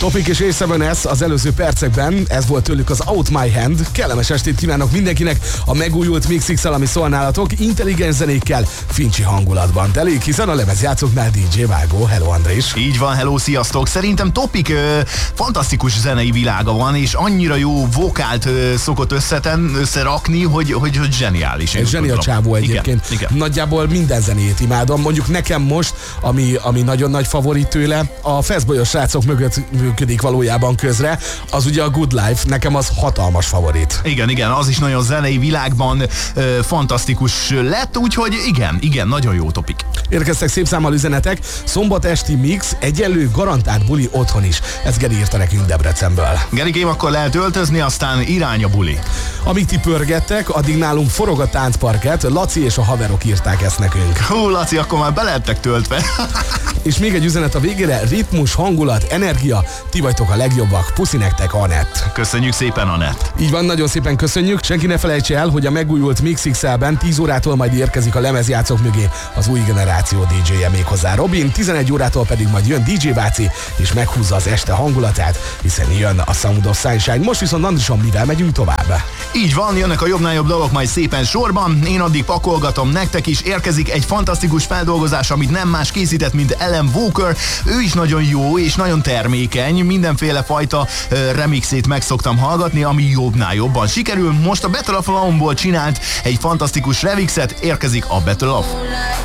Topik és A7S az előző percekben, ez volt tőlük az Out My Hand. Kellemes estét kívánok mindenkinek a megújult Mixix-el, ami szól nálatok, intelligens zenékkel, fincsi hangulatban telik, hiszen a lemezjátszóknál DJ Vágó. Hello Andrés! Így van, hello, sziasztok! Szerintem Topik fantasztikus zenei világa van, és annyira jó vokált szokott összerakni, hogy zseniális. Egy zsenial csávó egyébként. Igen. Nagyjából minden zenét imádom. Mondjuk nekem most, ami nagyon nagy favorit tőle, a feszbolyos srácok mögött működik valójában közre, az ugye a Good Life, nekem az hatalmas favorit. Igen, az is nagyon zenei világban fantasztikus lett, úgyhogy igen, nagyon jó Topik. Érkeztek szép számmal üzenetek, szombat esti mix, egyenlő garantált buli otthon is. Ez Geri írta nekünk Debrecenből. Gerikém, akkor lehet öltözni, aztán irány a buli. Amíg ti pörgettek, addig nálunk forog a táncparkett, Laci és a haverok írták ezt nekünk. Hú, Laci, akkor már belettek töltve. És még egy üzenet a végére, ritmus, hangulat, energia, ti vagytok a legjobbak, puszi nektek, Anett. Köszönjük szépen, Anett. Így van, nagyon szépen köszönjük. Senki ne felejtse el, hogy a megújult Mixix-elben 10 órától majd érkezik a lemezjátszók mögé az új generáció DJ-je, méghozzá Robin, 11 órától pedig majd jön DJ Váci, és meghúzza az este hangulatát, hiszen jön a Sound of Sunshine. Most viszont Andrison, mivel megyünk tovább? Így van, jönnek a jobbnál jobb dolgok majd szépen sorban, én addig pakolgatom nektek is, érkezik egy fantasztikus feldolgozás, amit nem más készített, mint Alan Walker. Ő is nagyon jó és nagyon termékeny, mindenféle fajta remixét meg szoktam hallgatni, ami jobbnál jobban sikerül. Most a Battle of Lomból csinált egy fantasztikus remixet, érkezik a Battle of...